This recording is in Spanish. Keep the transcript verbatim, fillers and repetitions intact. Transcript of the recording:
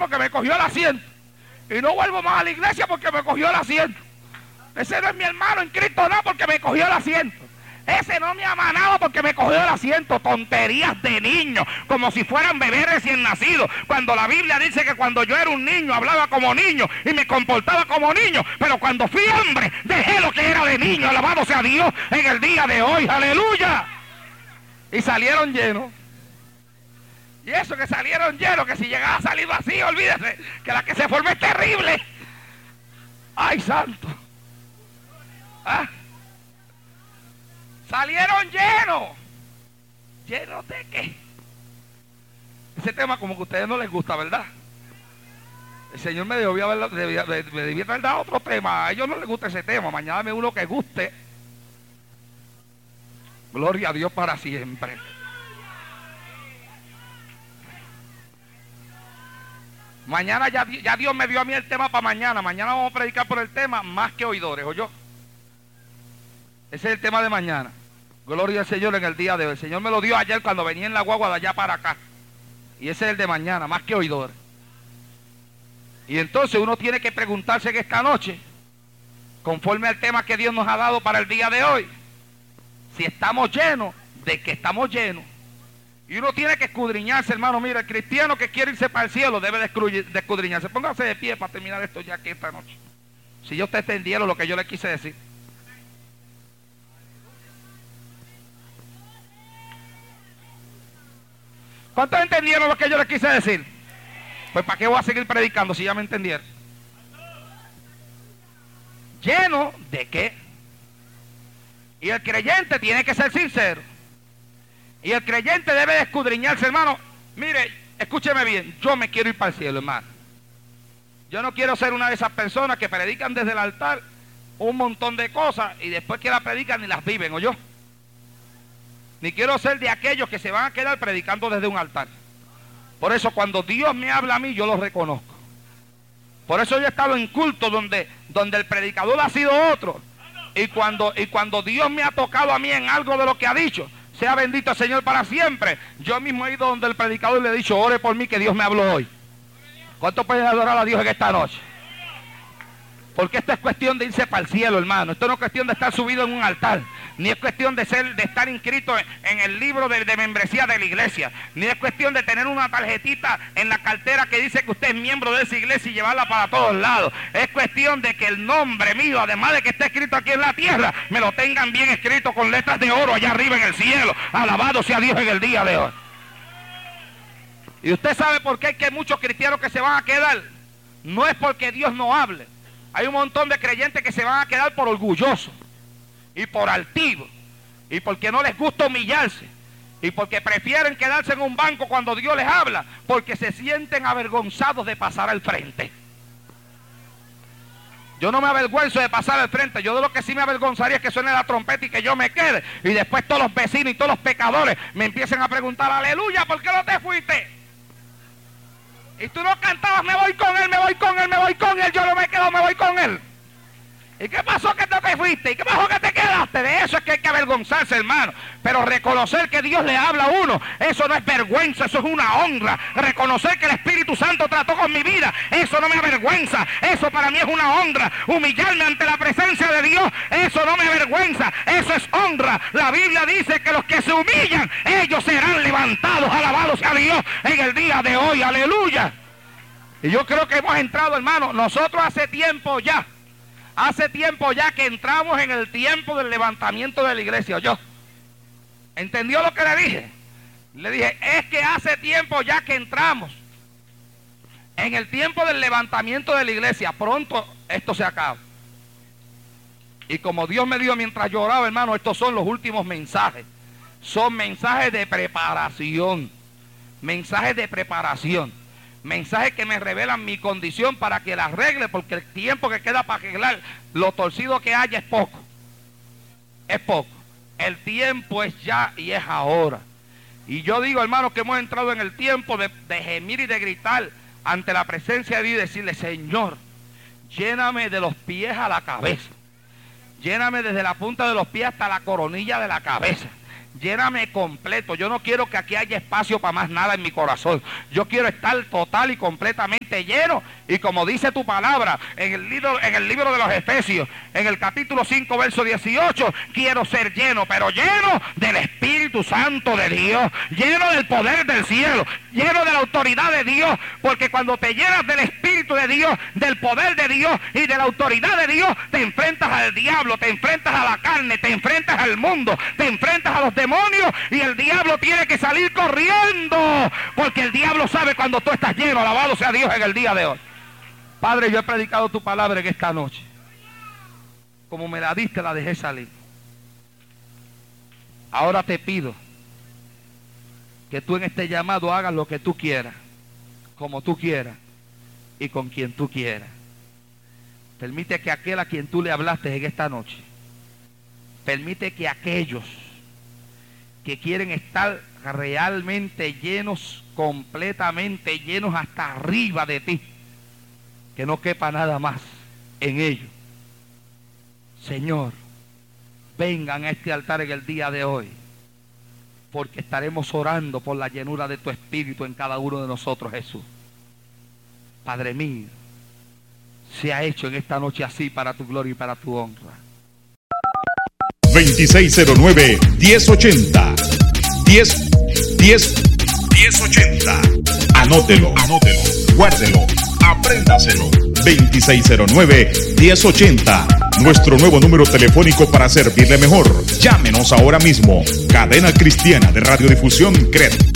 porque me cogió el asiento. Y no vuelvo más a la iglesia porque me cogió el asiento. Ese no es mi hermano en Cristo, no, porque me cogió el asiento. Ese no me ha amanado porque me cogió el asiento. Tonterías de niños, como si fueran bebés recién nacidos. Cuando la Biblia dice que cuando yo era un niño hablaba como niño y me comportaba como niño, pero cuando fui hombre dejé lo que era de niño. Alabado sea Dios en el día de hoy. ¡Aleluya! Y salieron llenos. Y eso que salieron llenos, que si llegaba a salir vacío, olvídese, que la que se forma es terrible. ¡Ay, santo! ¿Ah? Salieron llenos. ¿Llenos de qué? Ese tema como que a ustedes no les gusta, ¿verdad? El Señor me debió haber, debía, me debía haber dado otro tema. A ellos no les gusta ese tema. Mañana dame uno que guste. Gloria a Dios para siempre. Mañana ya, ya Dios me dio a mí el tema para mañana. Mañana vamos a predicar por el tema más que oidores, ¿oyó? Ese es el tema de mañana. Gloria al Señor en el día de hoy. El Señor me lo dio ayer cuando venía en la guagua de allá para acá. Y ese es el de mañana, más que oidores. Y entonces uno tiene que preguntarse en esta noche, conforme al tema que Dios nos ha dado para el día de hoy, si estamos llenos, de que estamos llenos. Y uno tiene que escudriñarse, hermano. Mira, el cristiano que quiere irse para el cielo debe de escudriñarse. Póngase de pie para terminar esto ya aquí esta noche. Si ya ustedes entendieron lo que yo les quise decir. ¿Cuántos entendieron lo que yo les quise decir? Pues ¿para qué voy a seguir predicando si ya me entendieron? ¿Lleno de qué? Y el creyente tiene que ser sincero. Y el creyente debe de escudriñarse, hermano. Mire, escúcheme bien, yo me quiero ir para el cielo, hermano. Yo no quiero ser una de esas personas que predican desde el altar un montón de cosas y después que las predican ni las viven, ¿o yo? Ni quiero ser de aquellos que se van a quedar predicando desde un altar. Por eso cuando Dios me habla a mí, yo lo reconozco. Por eso yo he estado en culto donde, donde el predicador ha sido otro. Y cuando, y cuando Dios me ha tocado a mí en algo de lo que ha dicho, sea bendito el Señor para siempre. Yo mismo he ido donde el predicador y le he dicho, ore por mí que Dios me habló hoy. ¿Cuánto pueden adorar a Dios en esta noche? Porque esto es cuestión de irse para el cielo, hermano. Esto no es cuestión de estar subido en un altar. Ni es cuestión de ser, de estar inscrito en, en el libro de, de membresía de la iglesia. Ni es cuestión de tener una tarjetita en la cartera que dice que usted es miembro de esa iglesia y llevarla para todos lados. Es cuestión de que el nombre mío, además de que esté escrito aquí en la tierra, me lo tengan bien escrito con letras de oro allá arriba en el cielo. Alabado sea Dios en el día de hoy. Y usted sabe por qué hay que muchos cristianos que se van a quedar. No es porque Dios no hable. Hay un montón de creyentes que se van a quedar por orgullosos y por altivos y porque no les gusta humillarse y porque prefieren quedarse en un banco cuando Dios les habla porque se sienten avergonzados de pasar al frente. Yo no me avergüenzo de pasar al frente. Yo de lo que sí me avergonzaría es que suene la trompeta y que yo me quede y después todos los vecinos y todos los pecadores me empiecen a preguntar, aleluya, ¿por qué no te fuiste? Y tú no cantabas, me voy con él, me voy con él, me voy con él, yo no me quedo, me voy con él. ¿Y qué pasó que no te fuiste? ¿Y qué pasó que te quedaste? De eso es que hay que avergonzarse, hermano. Pero reconocer que Dios le habla a uno, eso no es vergüenza, eso es una honra. Reconocer que el Espíritu Santo trató con mi vida, eso no me avergüenza, eso para mí es una honra. Humillarme ante la presencia de Dios, eso no me avergüenza, eso es honra. La Biblia dice que los que se humillan, ellos serán levantados, alabados sea Dios en el día de hoy, aleluya. Y yo creo que hemos entrado, hermano, nosotros hace tiempo ya, hace tiempo ya que entramos en el tiempo del levantamiento de la iglesia, ¿oyó? ¿Entendió lo que le dije? Le dije, es que hace tiempo ya que entramos en el tiempo del levantamiento de la iglesia. Pronto esto se acaba. Y como Dios me dio mientras yo oraba, hermano, estos son los últimos mensajes. Son mensajes de preparación. Mensajes de preparación. Mensajes que me revelan mi condición para que la arregle, porque el tiempo que queda para arreglar lo torcido que haya es poco. Es poco. El tiempo es ya y es ahora. Y yo digo, hermanos, que hemos entrado en el tiempo de, de gemir y de gritar ante la presencia de Dios y decirle, Señor, lléname de los pies a la cabeza. Lléname desde la punta de los pies hasta la coronilla de la cabeza. Lléname completo. Yo no quiero que aquí haya espacio para más nada en mi corazón. Yo quiero estar total y completamente lleno. Y como dice tu palabra en el libro, en el libro de los Efesios, en el capítulo cinco, verso dieciocho, quiero ser lleno, pero lleno del Espíritu Santo de Dios, lleno del poder del cielo, lleno de la autoridad de Dios. Porque cuando te llenas del Espíritu de Dios, del poder de Dios y de la autoridad de Dios, te enfrentas al diablo, te enfrentas a la carne, te enfrentas al mundo, te enfrentas a los demonios, y el diablo tiene que salir corriendo, porque el diablo sabe cuando tú estás lleno. Alabado sea Dios en el día de hoy. Padre, yo he predicado tu palabra en esta noche. Como me la diste, la dejé salir. Ahora te pido que tú en este llamado hagas lo que tú quieras, como tú quieras y con quien tú quieras. Permite que aquel a quien tú le hablaste en esta noche, permite que aquellos que quieren estar realmente llenos, completamente llenos hasta arriba de ti, que no quepa nada más en ellos, Señor, vengan a este altar en el día de hoy, porque estaremos orando por la llenura de tu Espíritu en cada uno de nosotros, Jesús. Padre mío, se ha hecho en esta noche así para tu gloria y para tu honra. veintiséis cero nueve, diez ochenta. diez, diez, diez ochenta. Anótelo, anótelo, guárdelo, apréndaselo. veintiséis cero nueve, diez ochenta. Nuestro nuevo número telefónico para servirle mejor. Llámenos ahora mismo. Cadena Cristiana de Radiodifusión C R E T.